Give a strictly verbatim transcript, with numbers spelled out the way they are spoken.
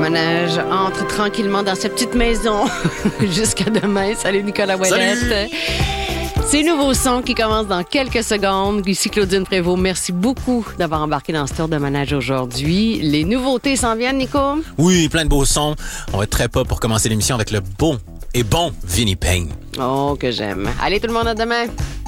Manège entre tranquillement dans sa petite maison jusqu'à demain. Salut Nicolas Ouellette. C'est Nouveau Son qui commence dans quelques secondes. Ici Claudine Prévost, merci beaucoup d'avoir embarqué dans ce tour de manège aujourd'hui. Les nouveautés s'en viennent, Nico? Oui, plein de beaux sons. On va être très pas pour commencer l'émission avec le beau et bon Vinnie Payne. Oh, que j'aime. Allez tout le monde, à demain.